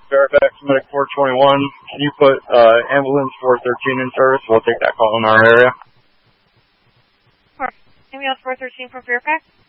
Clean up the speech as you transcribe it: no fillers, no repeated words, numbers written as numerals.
Fairfax Medic 421. Can you put ambulance 413 in service? We'll take that call in our area. Ambulance 413 from Fairfax.